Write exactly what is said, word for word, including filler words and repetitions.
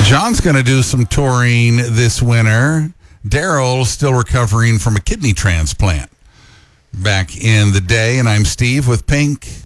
John's going to do some touring this winter. Daryl's still recovering from a kidney transplant back in the day. And I'm Steve with Pink